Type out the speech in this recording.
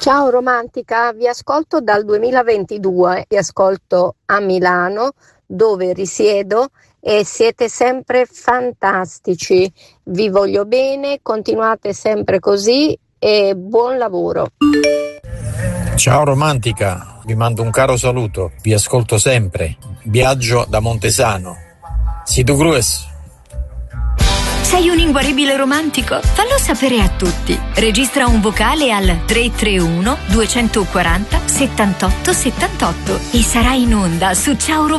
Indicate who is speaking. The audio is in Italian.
Speaker 1: Ciao romantica, vi ascolto dal 2022, vi ascolto a Milano dove risiedo e siete sempre fantastici. Vi voglio bene, continuate sempre così e buon lavoro.
Speaker 2: Ciao romantica, vi mando un caro saluto, vi ascolto sempre. Viaggio da Montesano. Situ Grues.
Speaker 3: Sei un inguaribile romantico? Fallo sapere a tutti. Registra un vocale al 331 240 78 78 e sarai in onda su Ciao Romantica.